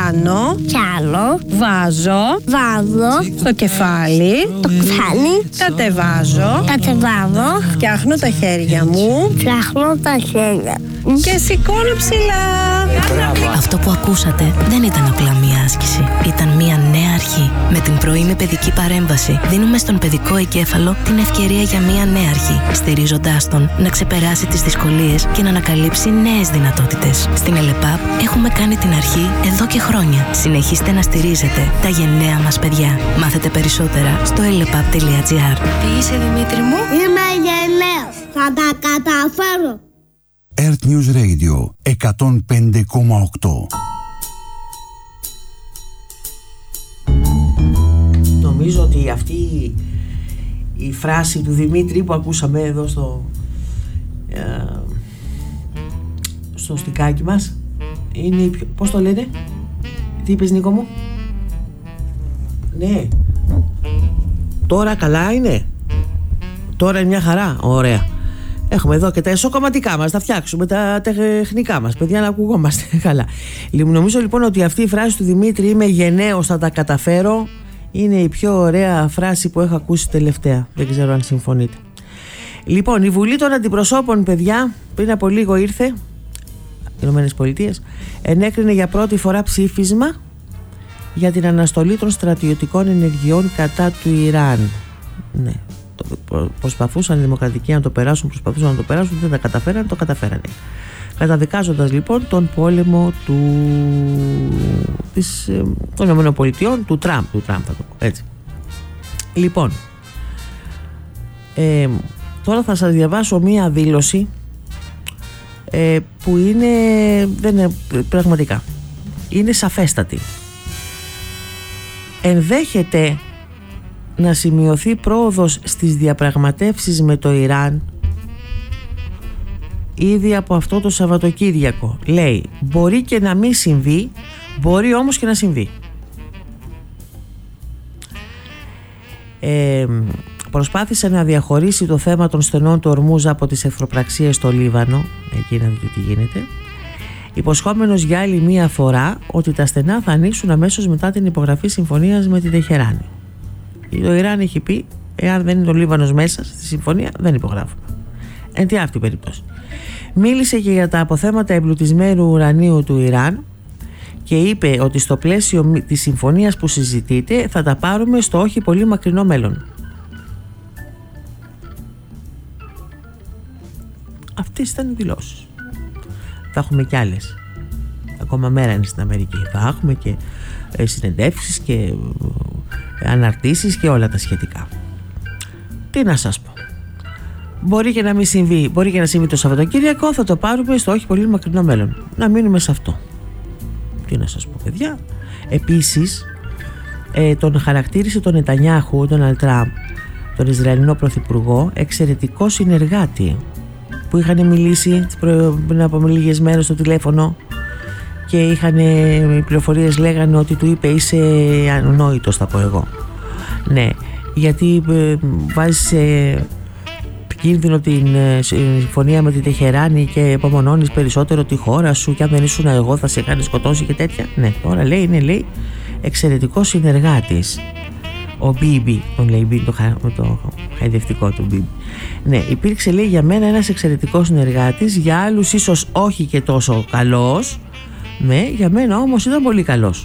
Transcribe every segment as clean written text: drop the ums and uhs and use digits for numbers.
πιάνω, βάζω στο κεφάλι, κατεβάζω, φτιάχνω τα χέρια μου και σηκώνω ψηλά. Αυτό που ακούσατε δεν ήταν απλά μία άσκηση. Ήταν μία νέα αρχή. Με την πρωινή παιδική παρέμβαση δίνουμε στον παιδικό εγκέφαλο την ευκαιρία για μία νέα αρχή, στηρίζοντάς τον να ξεπεράσει τις δυσκολίες και να ανακαλύψει νέες δυνατότητες. Στην ΕΛΕΠΑΠ έχουμε κάνει την αρχή εδώ και χρόνια. Συνεχίστε να στηρίζετε τα γενναία μας παιδιά. Μάθετε περισσότερα στο elepap.gr. Τι είσαι, Δημήτρη μου? Είμαι γενναίος. Θα τα καταφέρω. Earth News Radio 105,8. Νομίζω ότι αυτή η φράση του Δημήτρη που ακούσαμε εδώ στο στικάκι μας είναι η πιο... Πώς το λένε? Τι είπες, Νίκο μου? Ναι. Τώρα καλά είναι? Τώρα είναι μια χαρά? Ωραία. Έχουμε εδώ και τα εσωκομματικά μας, θα φτιάξουμε τα τεχνικά μας, παιδιά, να ακουγόμαστε καλά. Νομίζω λοιπόν ότι αυτή η φράση του Δημήτρη, είμαι γενναίος, θα τα καταφέρω, είναι η πιο ωραία φράση που έχω ακούσει τελευταία. Δεν ξέρω αν συμφωνείτε. Λοιπόν, η Βουλή των Αντιπροσώπων, παιδιά, πριν από λίγο ήρθε, Ηνωμένες Πολιτείες, ενέκρινε για πρώτη φορά ψήφισμα για την αναστολή των στρατιωτικών ενεργειών κατά του Ιράν. Ναι. Προσπαθούσαν οι δημοκρατικοί να το περάσουν, δεν τα καταφέραν, το καταφέρανε. Καταδικάζοντας λοιπόν τον πόλεμο των ΗΠΑ, του Τραμπ θα το πω έτσι. Λοιπόν, τώρα θα σας διαβάσω μία δήλωση που δεν είναι πραγματικά, είναι σαφέστατη. Ενδέχεται να σημειωθεί πρόοδος στις διαπραγματεύσεις με το Ιράν ήδη από αυτό το Σαββατοκύριακο. Λέει, μπορεί και να μην συμβεί, μπορεί όμως και να συμβεί. Προσπάθησε να διαχωρίσει το θέμα των στενών του Ορμούζ από τις εχθροπραξίες στο Λίβανο, εκεί να δείτε τι γίνεται, υποσχόμενος για άλλη μία φορά ότι τα στενά θα ανοίξουν αμέσως μετά την υπογραφή συμφωνίας με την Τεχεράνη. Το Ιράν έχει πει, εάν δεν είναι το Λίβανος μέσα στη συμφωνία, δεν υπογράφουμε. Εν τη αυτή περίπτωση. Μίλησε και για τα αποθέματα εμπλουτισμένου ουρανίου του Ιράν και είπε ότι στο πλαίσιο της συμφωνίας που συζητείται θα τα πάρουμε στο όχι πολύ μακρινό μέλλον. Αυτές ήταν οι δηλώσεις. Θα έχουμε κι άλλες. Ακόμα μέρα είναι στην Αμερική. Θα έχουμε και συνεντεύξεις και αναρτήσεις και όλα τα σχετικά. Τι να σας πω. Μπορεί και να μην συμβεί, μπορεί και να συμβεί το Σαββατοκύριακο, θα το πάρουμε στο όχι πολύ μακρινό μέλλον. Να μείνουμε σε αυτό. Τι να σας πω, παιδιά. Επίσης, τον χαρακτήρισε τον Νετανιάχου, τον Ντόναλντ Τραμπ, τον Ισραηλινό Πρωθυπουργό, εξαιρετικό συνεργάτη, που είχαν μιλήσει πριν από λίγες μέρες στο τηλέφωνο και οι πληροφορίες λέγανε ότι του είπε είσαι ανόητος, θα πω εγώ. Ναι, γιατί βάζει σε κίνδυνο την συμφωνία με την Τεχεράνη και απομονώνεις περισσότερο τη χώρα σου και αν δεν ήσουν εγώ θα σε κάνει σκοτώσει και τέτοια. Ναι, τώρα λέει εξαιρετικός συνεργάτης. Ο Μπίμπι, τον λέει Μπίμπι, το χαϊδευτικό του Μπίμπι. Ναι, υπήρξε, λέει, για μένα ένας εξαιρετικός συνεργάτης, για άλλους ίσως όχι και τόσο καλός, ναι, για μένα όμως ήταν πολύ καλός.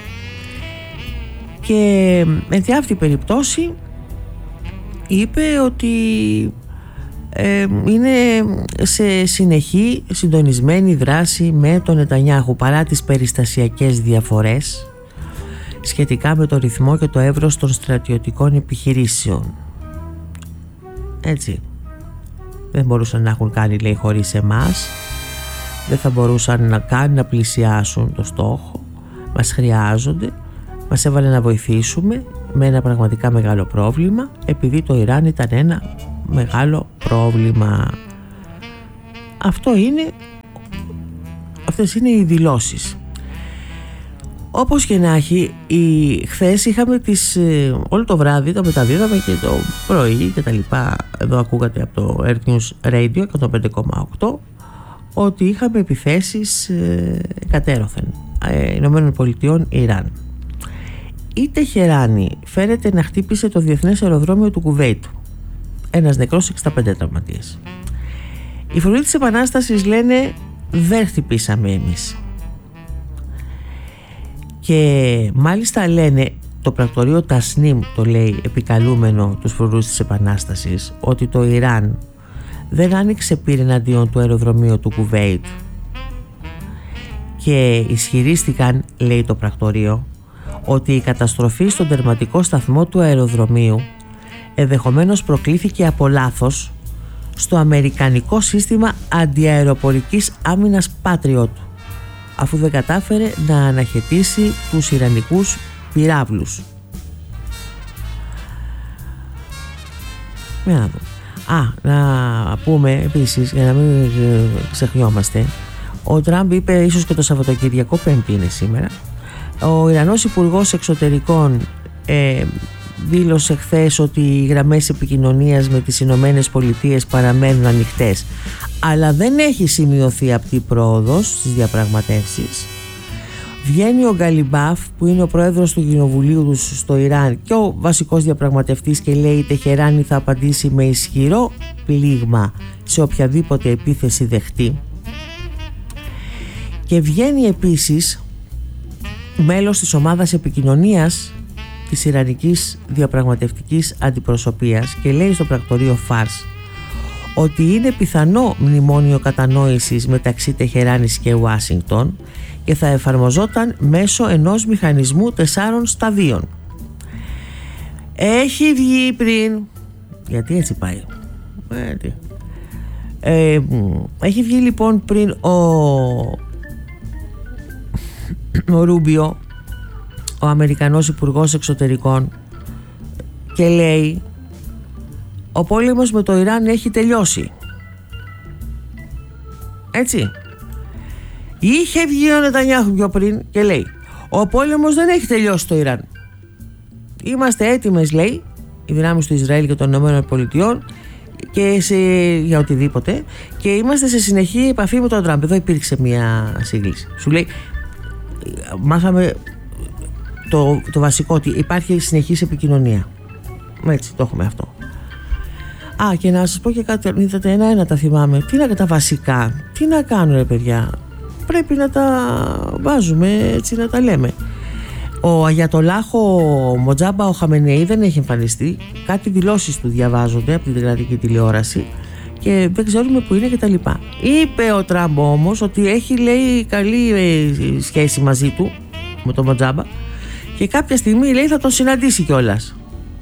Και με αυτή την περίπτωση είπε ότι είναι σε συνεχή συντονισμένη δράση με τον Νετανιάχου παρά τις περιστασιακές διαφορές σχετικά με το ρυθμό και το εύρος των στρατιωτικών επιχειρήσεων. Έτσι, δεν μπορούσαν να έχουν κάνει, λέει, χωρίς εμάς, δεν θα μπορούσαν να πλησιάσουν το στόχο, μας χρειάζονται, μας έβαλε να βοηθήσουμε με ένα πραγματικά μεγάλο πρόβλημα, επειδή το Ιράν ήταν ένα μεγάλο πρόβλημα. Αυτές είναι οι δηλώσεις. Όπως και να έχει, χθες είχαμε όλο το βράδυ, το μεταδίδαμε και το πρωί και τα λοιπά, εδώ ακούγατε από το Earth News Radio 105,8, ότι είχαμε επιθέσεις κατέρωθεν Ηνωμένων Πολιτειών Ιράν. Η Τεχεράνη φέρεται να χτύπησε το διεθνές αεροδρόμιο του Κουβέιτ. Ένας νεκρός, 65 τραυματίες. Οι φορείς της Επανάστασης λένε δεν χτυπήσαμε εμείς. Και μάλιστα λένε, το πρακτορείο Τασνίμ το λέει επικαλούμενο τους φορείς της Επανάστασης, ότι το Ιράν δεν άνοιξε πύρ εναντίον του αεροδρομίου του Κουβέιτ, και ισχυρίστηκαν, λέει το πρακτορείο, ότι η καταστροφή στον τερματικό σταθμό του αεροδρομίου ενδεχομένως προκλήθηκε από λάθος στο αμερικανικό σύστημα αντιαεροπορικής άμυνας Patriot, αφού δεν κατάφερε να αναχαιτήσει τους ιρανικούς πυράβλους. Να πούμε επίσης, για να μην ξεχνιόμαστε, ο Τραμπ είπε, ίσως και το Σαββατοκυριακό, Πέμπτη είναι σήμερα, ο Ιρανός Υπουργός Εξωτερικών δήλωσε χθες ότι οι γραμμές επικοινωνίας με τις Ηνωμένες Πολιτείες παραμένουν ανοιχτές, αλλά δεν έχει σημειωθεί απτή πρόοδος στις διαπραγματεύσεις. Βγαίνει ο Γκαλιμπάφ, που είναι ο πρόεδρος του κοινοβουλίου τους στο Ιράν και ο βασικός διαπραγματευτής, και λέει η Τεχεράνη θα απαντήσει με ισχυρό πλήγμα σε οποιαδήποτε επίθεση δεχτεί. Και βγαίνει επίσης μέλος της ομάδας επικοινωνίας της Ιρανικής διαπραγματευτικής αντιπροσωπείας και λέει στο πρακτορείο Φάρς ότι είναι πιθανό μνημόνιο κατανόησης μεταξύ Τεχεράνης και Ουάσιγκτον και θα εφαρμοζόταν μέσω ενός μηχανισμού 4 σταδίων. Έχει βγει πριν, γιατί έτσι πάει, έχει βγει λοιπόν πριν ο Ρούμπιο, ο Αμερικανός Υπουργός Εξωτερικών, και λέει ο πόλεμος με το Ιράν έχει τελειώσει. Έτσι. Είχε βγει ο Νετανιάχου πιο πριν και λέει ο πόλεμος δεν έχει τελειώσει στο Ιράν. Είμαστε έτοιμες, λέει, οι δυνάμεις του Ισραήλ και των Ηνωμένων Πολιτειών και για οτιδήποτε, και είμαστε σε συνεχή επαφή με τον Τραμπ. Εδώ υπήρξε μια σύγκληση. Σου λέει, μάθαμε το βασικό, ότι υπάρχει συνεχής επικοινωνία. Έτσι το έχουμε αυτό. Και να σας πω και κάτι, είδατε, ένα τα θυμάμαι. Τι να τα βασικά, τι να κάνουμε, παιδιά. Πρέπει να τα βάζουμε, έτσι να τα λέμε. Ο Αγιατολάχο Μοτζάμπα ο Χαμενεή δεν έχει εμφανιστεί. Κάτι δηλώσεις του διαβάζονται από την κρατική τηλεόραση και δεν ξέρουμε που είναι κτλ. Είπε ο Τραμπ όμως ότι έχει, λέει, καλή σχέση μαζί του, με τον Μοτζάμπα, και κάποια στιγμή, λέει, θα τον συναντήσει κιόλας.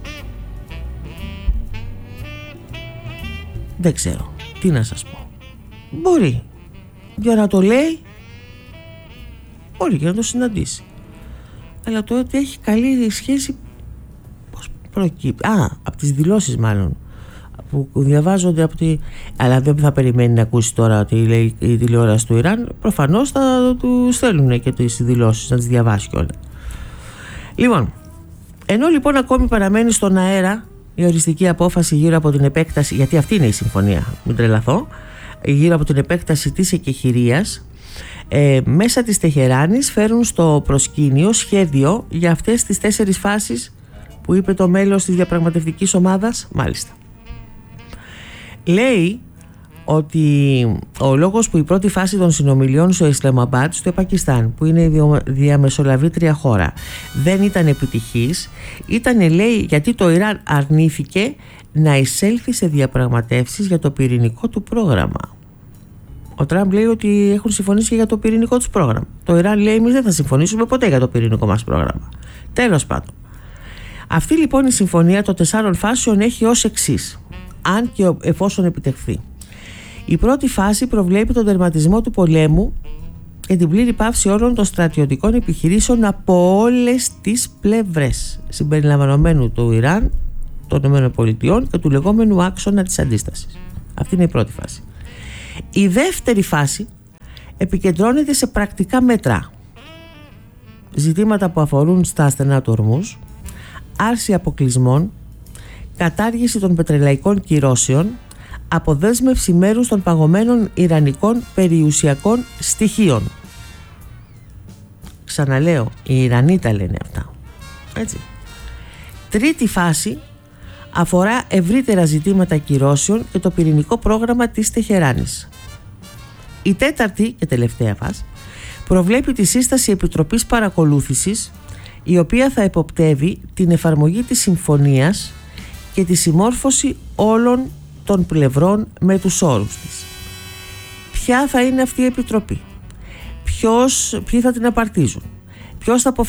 Δεν ξέρω τι να σας πω. Μπορεί για να το λέει, μπορεί και να το συναντήσει, αλλά το ότι έχει καλή σχέση πώς προκύπτει? Από τις δηλώσεις μάλλον που διαβάζονται από τη... Αλλά δεν θα περιμένει να ακούσει τώρα ότι λέει η τηλεόραση του Ιράν. Προφανώς θα του στέλνουν και τις δηλώσεις να τις διαβάσει κιόλα. Λοιπόν, ενώ λοιπόν ακόμη παραμένει στον αέρα η οριστική απόφαση γύρω από την επέκταση, γιατί αυτή είναι η συμφωνία, μην τρελαθώ, γύρω από την επέκταση της εκεχηρίας, μέσα της Τεχεράνης φέρουν στο προσκήνιο σχέδιο για αυτές τις 4 φάσεις που είπε το μέλος της διαπραγματευτικής ομάδας. Μάλιστα, λέει ότι ο λόγος που η πρώτη φάση των συνομιλιών στο Ισλαμαμπάντ, στο Πακιστάν, που είναι η διαμεσολαβήτρια χώρα, δεν ήταν επιτυχής, ήταν, λέει, γιατί το Ιράν αρνήθηκε να εισέλθει σε διαπραγματεύσεις για το πυρηνικό του πρόγραμμα. Ο Τραμπ λέει ότι έχουν συμφωνήσει και για το πυρηνικό τους πρόγραμμα. Το Ιράν λέει, εμείς δεν θα συμφωνήσουμε ποτέ για το πυρηνικό μας πρόγραμμα. Τέλος πάντων, αυτή λοιπόν η συμφωνία των 4 φάσεων έχει ως εξής, αν και εφόσον επιτευχθεί. Η πρώτη φάση προβλέπει τον τερματισμό του πολέμου και την πλήρη πάυση όλων των στρατιωτικών επιχειρήσεων από όλες τις πλευρές, συμπεριλαμβανομένου του Ιράν, των ΗΠΑ και του λεγόμενου άξονα της αντίστασης. Αυτή είναι η πρώτη φάση. Η δεύτερη φάση επικεντρώνεται σε πρακτικά μέτρα. Ζητήματα που αφορούν στα στενά του Ορμούζ, άρση αποκλεισμών, κατάργηση των πετρελαϊκών κυρώσεων, αποδέσμευση μέρους των παγωμένων ιρανικών περιουσιακών στοιχείων. Ξαναλέω, οι Ιρανοί τα λένε αυτά. Έτσι. Τρίτη φάση αφορά ευρύτερα ζητήματα κυρώσεων και το πυρηνικό πρόγραμμα της Τεχεράνης. Η τέταρτη και τελευταία φάση προβλέπει τη σύσταση επιτροπής παρακολούθησης, η οποία θα εποπτεύει την εφαρμογή της συμφωνίας και τη συμμόρφωση όλων των πλευρών με τους όρους της. Ποια θα είναι αυτή η επιτροπή, ποιοι θα την απαρτίζουν, ποιος θα